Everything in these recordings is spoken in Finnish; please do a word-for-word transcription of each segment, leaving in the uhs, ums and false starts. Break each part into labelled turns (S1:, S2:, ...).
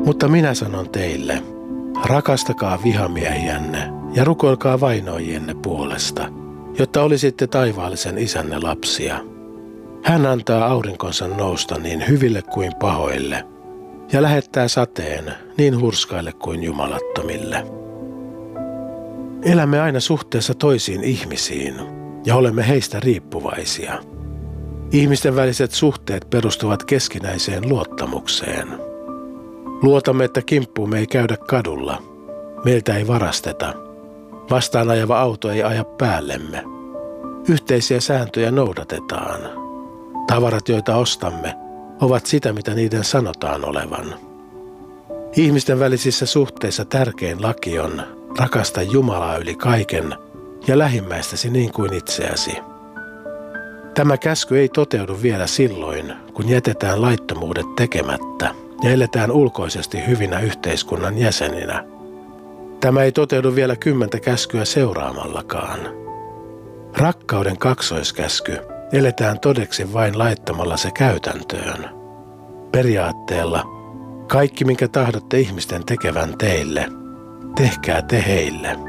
S1: Mutta minä sanon teille, rakastakaa vihamiehiänne ja rukoilkaa vainoajienne puolesta, jotta olisitte taivaallisen isänne lapsia. Hän antaa aurinkonsa nousta niin hyville kuin pahoille ja lähettää sateen niin hurskaille kuin jumalattomille. Elämme aina suhteessa toisiin ihmisiin ja olemme heistä riippuvaisia. Ihmisten väliset suhteet perustuvat keskinäiseen luottamukseen. Luotamme, että kimppuumme ei käydä kadulla, meiltä ei varasteta, vastaan ajava auto ei aja päällemme. Yhteisiä sääntöjä noudatetaan. Tavarat, joita ostamme, ovat sitä, mitä niiden sanotaan olevan. Ihmisten välisissä suhteissa tärkein laki on rakasta Jumalaa yli kaiken ja lähimmäistäsi niin kuin itseäsi. Tämä käsky ei toteudu vielä silloin, kun jätetään laittomuudet tekemättä ja eletään ulkoisesti hyvinä yhteiskunnan jäseninä. Tämä ei toteudu vielä kymmentä käskyä seuraamallakaan. Rakkauden kaksoiskäsky eletään todeksi vain laittamalla se käytäntöön. Periaatteella, kaikki minkä tahdotte ihmisten tekevän teille, tehkää te heille.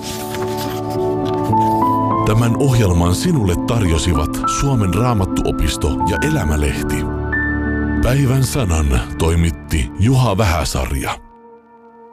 S2: Tämän ohjelman sinulle tarjosivat Suomen Raamattuopisto ja Elämälehti. Päivän sanan toimitti Juha Vähäsarja.